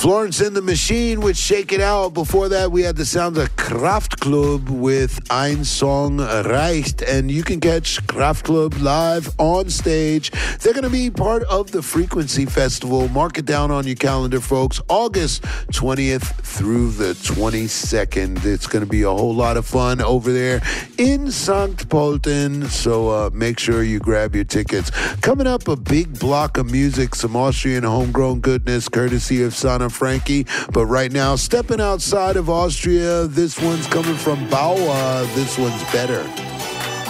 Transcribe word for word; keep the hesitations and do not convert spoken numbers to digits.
Florence and the Machine with Shake It Out. Before that, we had the sounds of Kraftklub with Ein Song Reicht. And you can catch Kraftklub live on stage. They're going to be part of the Frequency Festival. Mark it down on your calendar, folks. August twentieth through the twenty-second. It's going to be a whole lot of fun over there in Sankt Pölten. So uh, make sure you grab your tickets. Coming up, a big block of music, some Austrian homegrown goodness, courtesy of Sana Frankie. But right now, stepping outside of Austria, this one's coming from Bauer. This one's better.